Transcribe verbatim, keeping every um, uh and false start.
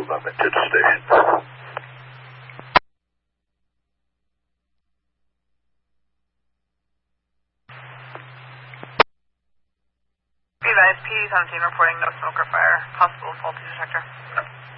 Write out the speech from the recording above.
I'm into the station. P seventeen reporting no smoke or fire. Possible faulty detector.